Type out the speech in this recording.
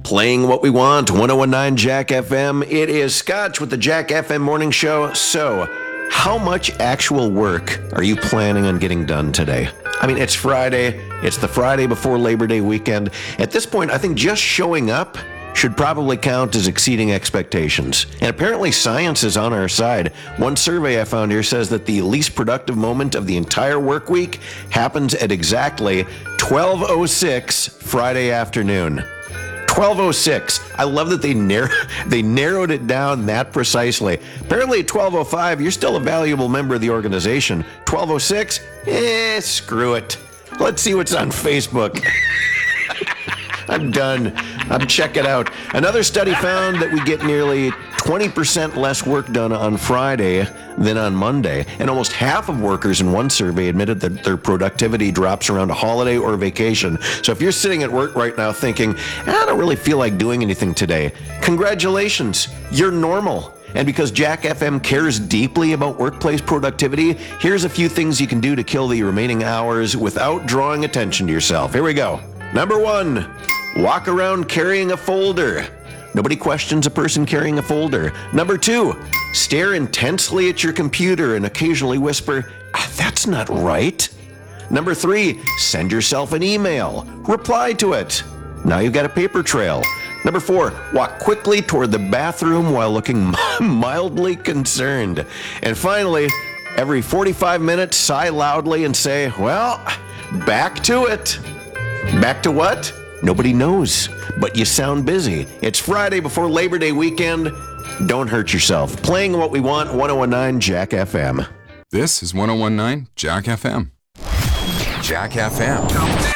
Playing what we want, 1019 Jack FM. It is Scotch with the Jack FM Morning Show. So, how much actual work are you planning on getting done today? I mean, it's Friday. It's the Friday before Labor Day weekend. At this point, I think just showing up should probably count as exceeding expectations. And apparently science is on our side. One survey I found here says that the least productive moment of the entire work week happens at exactly 12:06 Friday afternoon. 12:06. I love that they narrowed it down that precisely. Apparently at 12:05, you're still a valuable member of the organization. 12:06? Screw it. Let's see what's on Facebook. I'm done. Check it out. Another study found that we get nearly 20% less work done on Friday than on Monday. And almost half of workers in one survey admitted that their productivity drops around a holiday or vacation. So if you're sitting at work right now thinking, I don't really feel like doing anything today, congratulations, you're normal. And because Jack FM cares deeply about workplace productivity, here's a few things you can do to kill the remaining hours without drawing attention to yourself. Here we go. Number 1, walk around carrying a folder. Nobody questions a person carrying a folder. Number 2, stare intensely at your computer and occasionally whisper, that's not right. Number 3, send yourself an email. Reply to it. Now you've got a paper trail. Number 4, walk quickly toward the bathroom while looking mildly concerned. And finally, every 45 minutes, sigh loudly and say, well, back to it. Back to what? Nobody knows, but you sound busy. It's Friday before Labor Day weekend. Don't hurt yourself. Playing what we want, 1019 Jack FM. This is 1019 Jack FM. Jack FM.